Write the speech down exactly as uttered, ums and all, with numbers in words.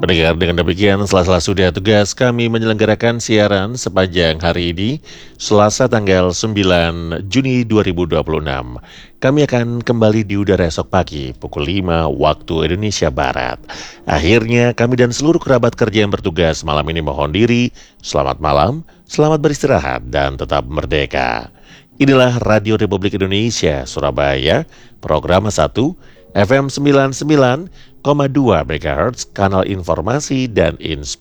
Pendengar, dengan demikian sela-sela sudah tugas kami menyelenggarakan siaran sepanjang hari ini, Selasa tanggal sembilan Juni dua ribu dua puluh enam. Kami akan kembali di udara esok pagi pukul lima waktu Indonesia Barat. Akhirnya kami dan seluruh kerabat kerja yang bertugas malam ini mohon diri. Selamat malam, selamat beristirahat dan tetap merdeka. Inilah Radio Republik Indonesia Surabaya, program satu, F M sembilan puluh sembilan koma dua MHz, kanal informasi dan inspirasi.